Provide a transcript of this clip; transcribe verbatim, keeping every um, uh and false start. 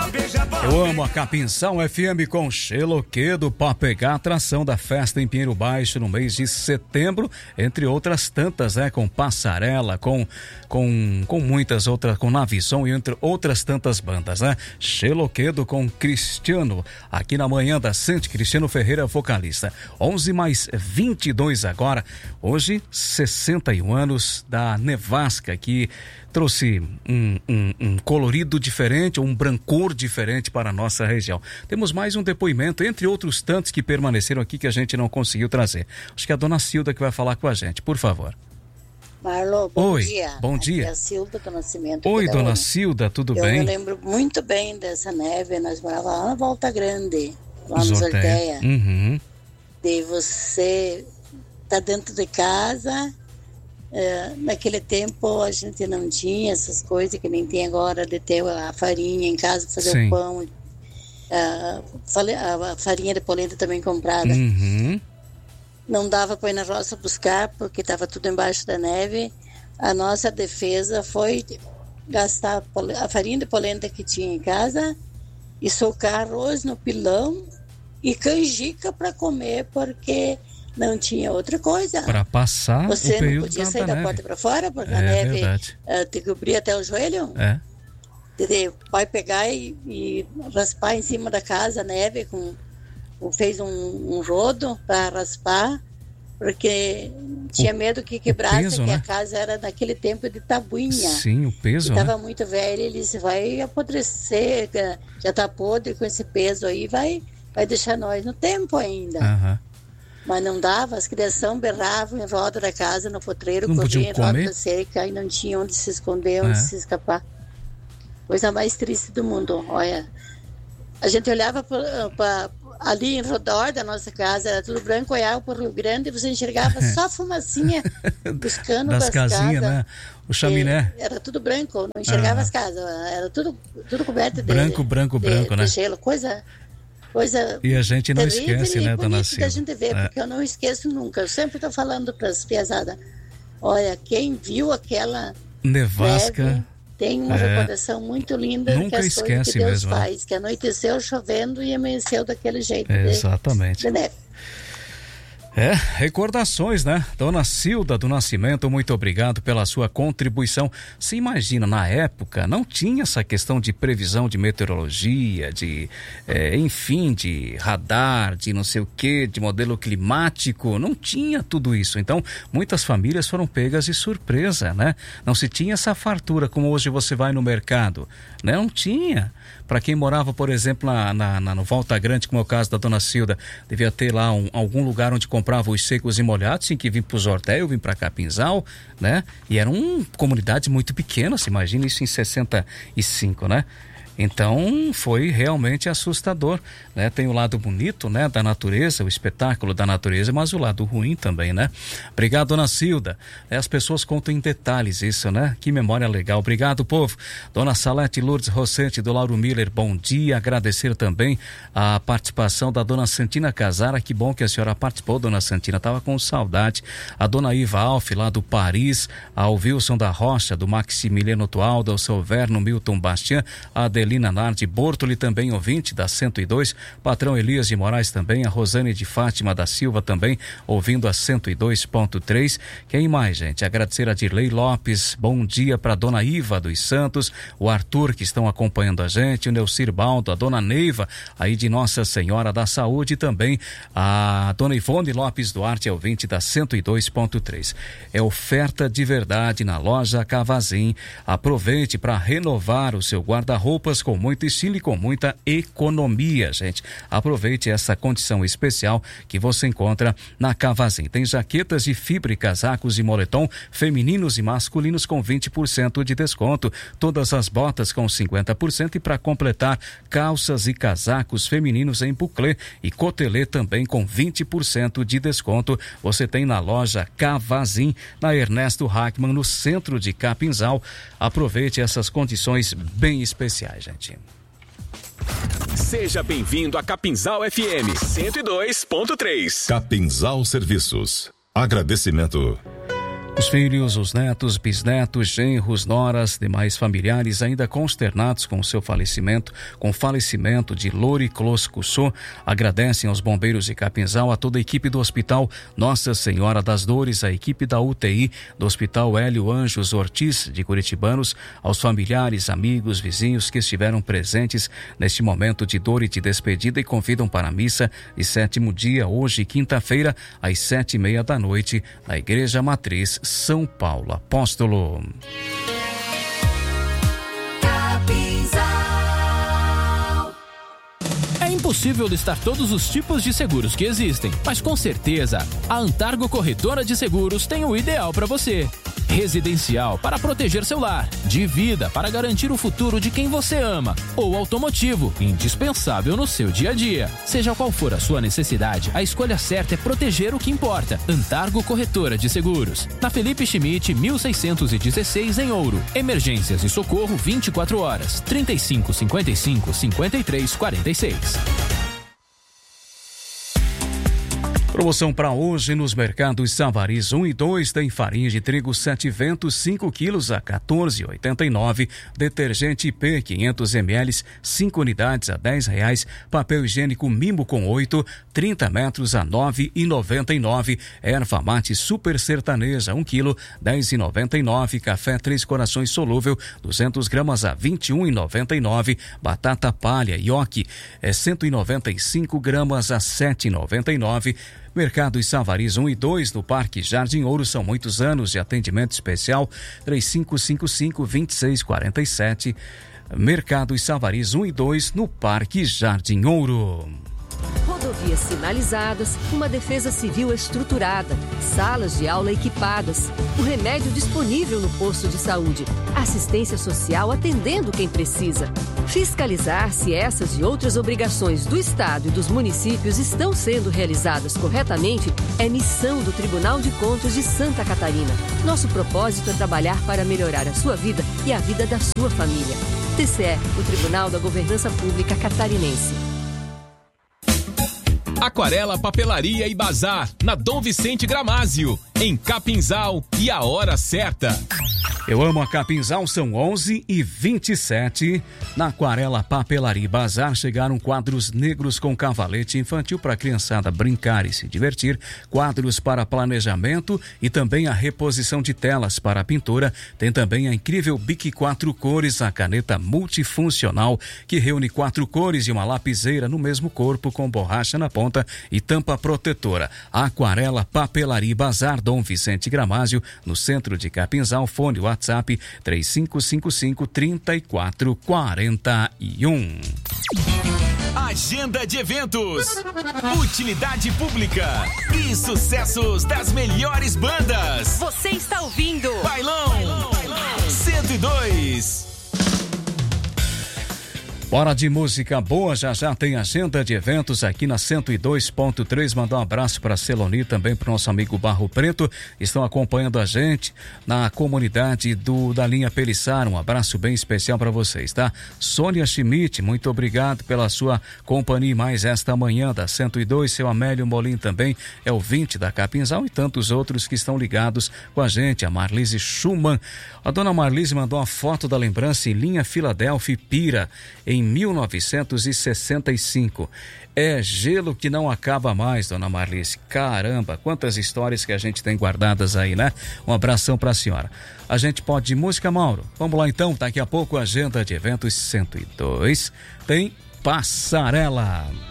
Eu amo a Capinzal F M com Xeloquedo para pegar a atração da festa em Pinheiro Baixo no mês de setembro, entre outras tantas, né? Com Passarela, com, com, com muitas outras, com Navisson e entre outras tantas bandas, né? Xeloquedo com Cristiano, aqui na manhã da Sante, Cristiano Ferreira, vocalista. onze mais vinte e dois agora, hoje sessenta e um anos da Nevasca, que trouxe um, um, um colorido diferente, um brancor diferente para a nossa região. Temos mais um depoimento, entre outros tantos que permaneceram aqui que a gente não conseguiu trazer. Acho que é a dona Cilda que vai falar com a gente, por favor. Marlon, bom Oi, dia. Bom Aqui dia. É a Cilda do Nascimento. Oi, dona Ono. Cilda, tudo Eu bem? Eu me lembro muito bem dessa neve, nós morávamos lá na Volta Grande, lá no Zorteia. Zorteia. Uhum. De você tá dentro de casa. É, naquele tempo a gente não tinha essas coisas que nem tem agora, de ter a farinha em casa, fazer Sim. o pão, a, a farinha de polenta também comprada. Uhum. Não dava para ir na roça buscar porque estava tudo embaixo da neve. A nossa defesa foi gastar a farinha de polenta que tinha em casa e socar arroz no pilão e canjica para comer, porque não tinha outra coisa. Para passar Você o período não podia da, sair da da, neve. porta para fora, porque É, a neve verdade. uh, te cobria até o joelho. É. Entendeu? Vai pegar e, e raspar em cima da casa a neve, com, com- fez um, um rodo para raspar, porque tinha medo que quebrasse, peso, que né? a casa era naquele tempo de tabuinha. Sim, o peso, Estava né? muito velho, ele disse, vai apodrecer, que já está podre com esse peso aí, vai, vai deixar nós no tempo ainda. Aham. Mas não dava, as crianças berravam em volta da casa, no potreiro, Não corriam podiam em volta comer? da cerca e não tinha onde se esconder, onde É. se escapar. Coisa mais triste do mundo, olha. A gente olhava pra, pra- ali em redor da nossa casa, era tudo branco, olhava para o Rio Grande e você enxergava só a fumacinha dos canos Das das casinhas, casas. né? O chaminé. E Era tudo branco, não enxergava Ah. as casas, era tudo, tudo coberto de Branco, branco, de- branco, de né? gelo, coisa, coisa E a gente não terrível esquece, e né, dona bonito Cilda? da gente ver, É. porque eu não esqueço nunca. Eu sempre estou falando para as piazadas, olha, quem viu aquela Nevasca. neve tem uma É. recordação muito linda Nunca que as coisas esquece que Deus mesmo, né? faz, que anoiteceu chovendo e amanheceu daquele jeito É, de, exatamente. de neve. É, recordações, né? Dona Cilda do Nascimento, muito obrigado pela sua contribuição. Se imagina, na época não tinha essa questão de previsão de meteorologia, de, é, enfim, de radar, de não sei o que, de modelo climático, não tinha tudo isso. Então, muitas famílias foram pegas de surpresa, né? Não se tinha essa fartura como hoje você vai no mercado, né? Não tinha. Para quem morava, por exemplo, na, na, na- no Volta Grande, como é o caso da dona Cilda, devia ter lá um- algum lugar onde comprava os secos e molhados, tinha que vir para o Zorteio, vir para Capinzal, né? E eram um, comunidades muito pequenas, se imagina isso em sessenta e cinco, né? Então foi realmente assustador, né? Tem o lado bonito, né, da natureza, o espetáculo da natureza, mas o lado ruim também, né? Obrigado, dona Cilda. É, as pessoas contam em detalhes isso, né? Que memória legal. Obrigado, povo. Dona Salete Lourdes Rossete do Lauro Miller, bom dia. Agradecer também a participação da dona Santina Casara. Que bom que a senhora participou, dona Santina. Tava com saudade. A dona Iva Alf, lá do Paris, ao Wilson da Rocha, do Maximiliano Tualdo, ao seu Verno Milton Bastian, a Adelina Nardi Bortoli, também ouvinte da cento e dois, patrão Elias de Moraes também, a Rosane de Fátima da Silva também, ouvindo a cento e dois ponto três. Quem mais, gente? Agradecer a Dirley Lopes, bom dia para dona Iva dos Santos, o Arthur, que estão acompanhando a gente, o Neucir Baldo, a dona Neiva, aí de Nossa Senhora da Saúde, e também a dona Ivone Lopes Duarte, ouvinte da cento e dois ponto três. É oferta de verdade na loja Cavazin. Aproveite para renovar o seu guarda-roupas com muito estilo e com muita economia, gente. Aproveite essa condição especial que você encontra na Cavazin. Tem jaquetas de fibra e casacos de moletom femininos e masculinos com vinte por cento de desconto. Todas as botas com cinquenta por cento e para completar, calças e casacos femininos em buclé e cotelê também com vinte por cento de desconto. Você tem na loja Cavazin, na Ernesto Hackman, no centro de Capinzal. Aproveite essas condições bem especiais, gente. Seja bem-vindo a Capinzal F M cento e dois ponto três. Capinzal Serviços. Agradecimento. Os filhos, os netos, bisnetos, genros, noras, demais familiares ainda consternados com o seu falecimento, com o falecimento de Lori Closcussô, agradecem aos bombeiros de Capinzal, a toda a equipe do Hospital Nossa Senhora das Dores, a equipe da U T I do Hospital Hélio Anjos Ortiz de Curitibanos, aos familiares, amigos, vizinhos que estiveram presentes neste momento de dor e de despedida e convidam para a missa de sétimo dia, hoje, quinta-feira, às sete e meia da noite, na Igreja Matriz São Paulo Apóstolo. É impossível listar todos os tipos de seguros que existem, mas com certeza a Antargo Corretora de Seguros tem o ideal para você. Residencial para proteger seu lar, de vida para garantir o futuro de quem você ama, ou automotivo, indispensável no seu dia a dia. Seja qual for a sua necessidade, a escolha certa é proteger o que importa. Antargo Corretora de Seguros, na Felipe Schmidt, mil seiscentos e dezesseis, em Ouro. Emergências e socorro vinte e quatro horas, trinta e cinco, cinquenta e cinco, cinquenta e três, quarenta e seis. Promoção para hoje nos mercados Savariz um e dois, tem farinha de trigo sete ventos cinco quilos a quatorze reais e oitenta e nove centavos, detergente P quinhentos mililitros cinco unidades a dez reais, papel higiênico Mimo com oito, trinta metros a nove reais e noventa e nove centavos, erva mate super sertaneja um quilo dez reais e noventa e nove centavos, café Três Corações solúvel duzentas gramas a vinte e um reais e noventa e nove centavos, batata palha Yoki é cento e noventa e cinco gramas a sete reais e noventa e nove centavos. Mercados Savariz um e dois, no Parque Jardim Ouro, são muitos anos de atendimento especial, três cinco cinco cinco, dois seis quatro sete. Mercados Savariz um e dois, no Parque Jardim Ouro. Rodovias sinalizadas, uma defesa civil estruturada, salas de aula equipadas, o remédio disponível no posto de saúde, assistência social atendendo quem precisa. Fiscalizar se essas e outras obrigações do Estado e dos municípios estão sendo realizadas corretamente é missão do Tribunal de Contas de Santa Catarina. Nosso propósito é trabalhar para melhorar a sua vida e a vida da sua família. T C E, o Tribunal da Governança Pública Catarinense. Aquarela Papelaria e Bazar, na Dom Vicente Gramásio, em Capinzal, e a hora certa. Eu amo a Capinzal, são onze e vinte e sete. Na Aquarela Papelaria e Bazar chegaram quadros negros com cavalete infantil para a criançada brincar e se divertir, quadros para planejamento e também a reposição de telas para a pintura. Tem também a incrível Bic quatro cores, a caneta multifuncional que reúne quatro cores e uma lapiseira no mesmo corpo com borracha na ponta e tampa protetora. Aquarela Papelaria e Bazar, Dom Vicente Gramásio, no centro de Capinzal. Fone WhatsApp três cinco cinco cinco, três quatro quatro um. Agenda de eventos, utilidade pública e sucessos das melhores bandas. Você está ouvindo Bailão, Bailão, Bailão. cento e dois. Hora de música boa, já já tem agenda de eventos aqui na cento e dois ponto três. Mandar um abraço para a Celoni, também para o nosso amigo Barro Preto, estão acompanhando a gente na comunidade do da linha Pelissar. Um abraço bem especial para vocês, tá? Sônia Schmidt, muito obrigado pela sua companhia mais esta manhã da cento e dois. Seu Amélio Molim também é ouvinte da Capinzal e tantos outros que estão ligados com a gente. A Marlise Schumann, a dona Marlise mandou uma foto da lembrança em linha Filadélfia Pira, em mil novecentos e sessenta e cinco. É gelo que não acaba mais, dona Marlice. Caramba, quantas histórias que a gente tem guardadas aí, né? Um abração para a senhora. A gente pode ir de música, Mauro? Vamos lá então, daqui a pouco a agenda de eventos cento e dois tem Passarela.